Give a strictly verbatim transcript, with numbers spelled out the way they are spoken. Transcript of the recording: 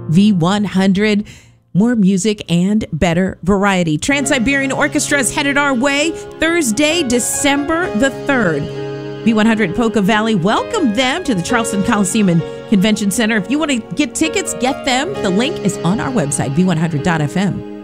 V one hundred. More music and better variety. Trans-Siberian Orchestra is headed our way Thursday, December the third. V one hundred Polka Valley welcome them to the Charleston Coliseum and Convention Center. If you want to get tickets, get them. The link is on our website, v one hundred dot f m.